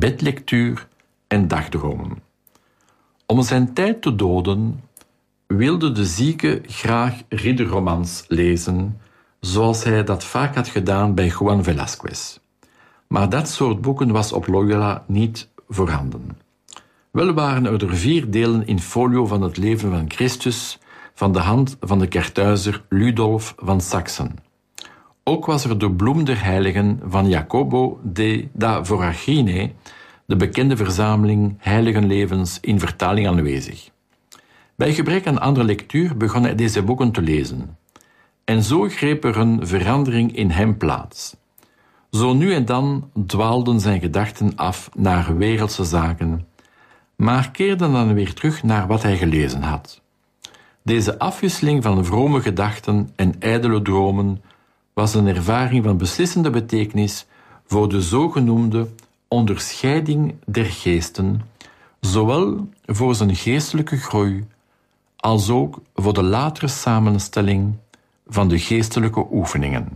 bedlectuur en dagdromen. Om zijn tijd te doden wilde de zieke graag ridderromans lezen, zoals hij dat vaak had gedaan bij Juan Velázquez. Maar dat soort boeken was op Loyola niet voorhanden. Wel waren er 4 delen in folio van het leven van Christus van de hand van de Karthuizer Ludolf van Saxen. Ook was er de Bloem der Heiligen van Jacobo da Voragine, de bekende verzameling heiligenlevens in vertaling aanwezig. Bij gebrek aan andere lectuur begon hij deze boeken te lezen. En zo greep er een verandering in hem plaats. Zo nu en dan dwaalden zijn gedachten af naar wereldse zaken, maar keerden dan weer terug naar wat hij gelezen had. Deze afwisseling van vrome gedachten en ijdele dromen was een ervaring van beslissende betekenis voor de zogenoemde onderscheiding der geesten, zowel voor zijn geestelijke groei als ook voor de latere samenstelling van de geestelijke oefeningen.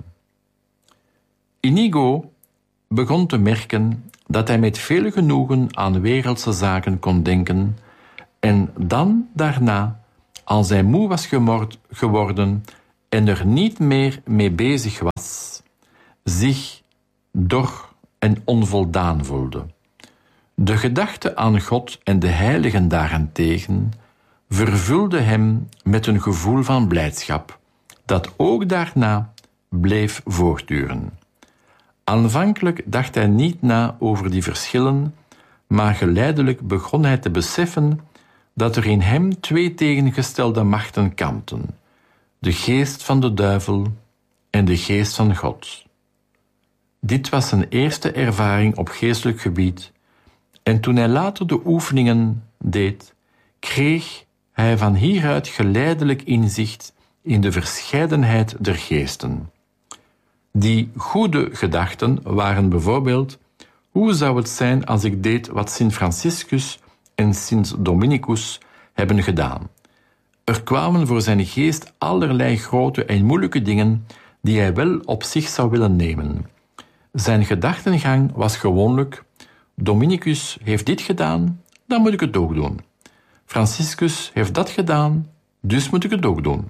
Inigo begon te merken dat hij met veel genoegen aan wereldse zaken kon denken en dan daarna, als hij moe was geworden en er niet meer mee bezig was, zich dor en onvoldaan voelde. De gedachte aan God en de heiligen daarentegen vervulde hem met een gevoel van blijdschap, dat ook daarna bleef voortduren. Aanvankelijk dacht hij niet na over die verschillen, maar geleidelijk begon hij te beseffen dat er in hem 2 tegengestelde machten kampten: de geest van de duivel en de geest van God. Dit was zijn eerste ervaring op geestelijk gebied, en toen hij later de oefeningen deed, kreeg hij van hieruit geleidelijk inzicht in de verscheidenheid der geesten. Die goede gedachten waren bijvoorbeeld: hoe zou het zijn als ik deed wat Sint Franciscus en Sint Dominicus hebben gedaan? Er kwamen voor zijn geest allerlei grote en moeilijke dingen die hij wel op zich zou willen nemen. Zijn gedachtengang was gewoonlijk: Dominicus heeft dit gedaan, dan moet ik het ook doen. Franciscus heeft dat gedaan, dus moet ik het ook doen.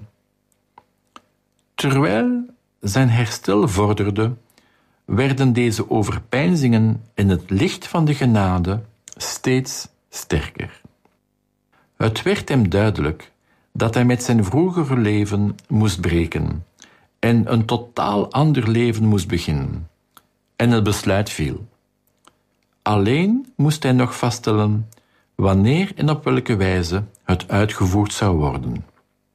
Terwijl zijn herstel vorderde, werden deze overpeinzingen in het licht van de genade steeds sterker. Het werd hem duidelijk dat hij met zijn vroegere leven moest breken en een totaal ander leven moest beginnen. En het besluit viel. Alleen moest hij nog vaststellen wanneer en op welke wijze het uitgevoerd zou worden.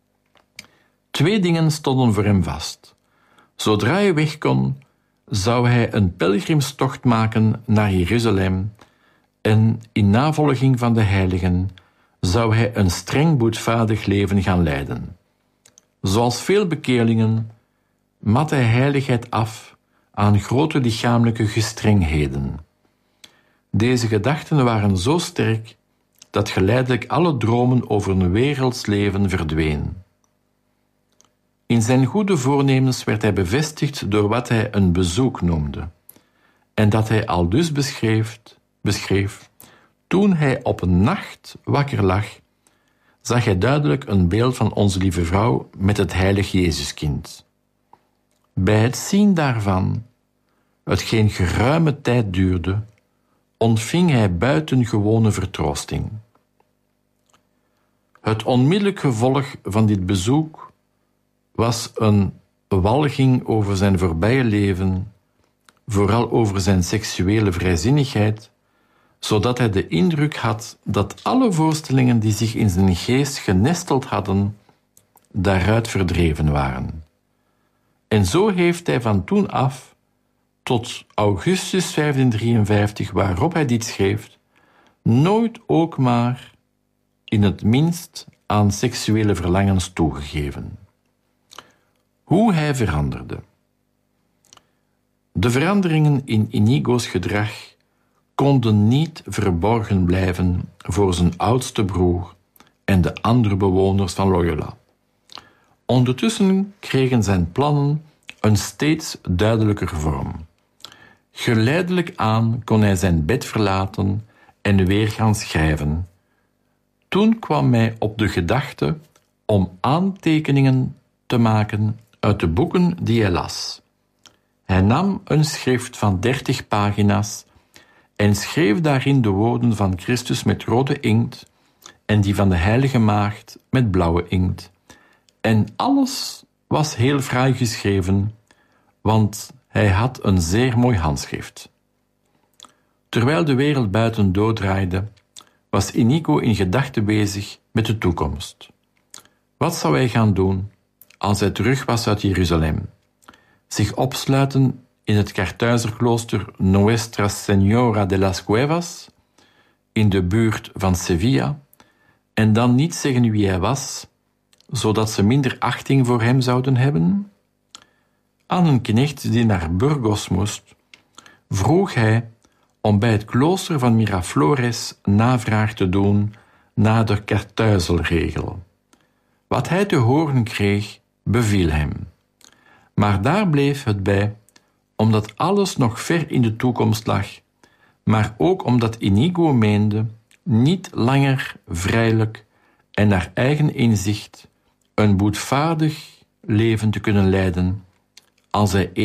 2 dingen stonden voor hem vast. Zodra hij weg kon, zou hij een pelgrimstocht maken naar Jeruzalem en in navolging van de heiligen zou hij een streng boetvaardig leven gaan leiden. Zoals veel bekeerlingen mat hij heiligheid af aan grote lichamelijke gestrengheden. Deze gedachten waren zo sterk dat geleidelijk alle dromen over een werelds leven verdwenen. In zijn goede voornemens werd hij bevestigd door wat hij een bezoek noemde, en dat hij aldus beschreef: toen hij op een nacht wakker lag, zag hij duidelijk een beeld van onze lieve vrouw met het heilig Jezuskind. Bij het zien daarvan, hetgeen geruime tijd duurde, ontving hij buitengewone vertroosting. Het onmiddellijk gevolg van dit bezoek was een walging over zijn voorbije leven, vooral over zijn seksuele vrijzinnigheid, zodat hij de indruk had dat alle voorstellingen die zich in zijn geest genesteld hadden, daaruit verdreven waren. En zo heeft hij van toen af tot augustus 1553, waarop hij dit schreef, nooit ook maar in het minst aan seksuele verlangens toegegeven. Hoe hij veranderde. De veranderingen in Inigo's gedrag konden niet verborgen blijven voor zijn oudste broer en de andere bewoners van Loyola. Ondertussen kregen zijn plannen een steeds duidelijker vorm. Geleidelijk aan kon hij zijn bed verlaten en weer gaan schrijven. Toen kwam hij op de gedachte om aantekeningen te maken uit de boeken die hij las. Hij nam een schrift van 30 pagina's en schreef daarin de woorden van Christus met rode inkt en die van de Heilige Maagd met blauwe inkt. En alles was heel fraai geschreven, want hij had een zeer mooi handschrift. Terwijl de wereld buiten doordraaide, was Inigo in gedachten bezig met de toekomst. Wat zou hij gaan doen als hij terug was uit Jeruzalem? Zich opsluiten in het Kartuizerklooster Nuestra Señora de las Cuevas, in de buurt van Sevilla, en dan niet zeggen wie hij was, zodat ze minder achting voor hem zouden hebben? Aan een knecht die naar Burgos moest, vroeg hij om bij het klooster van Miraflores navraag te doen naar de Kartuizelregel. Wat hij te horen kreeg, beviel hem. Maar daar bleef het bij, omdat alles nog ver in de toekomst lag, maar ook omdat Inigo meende niet langer vrijelijk en naar eigen inzicht een boetvaardig leven te kunnen leiden als hij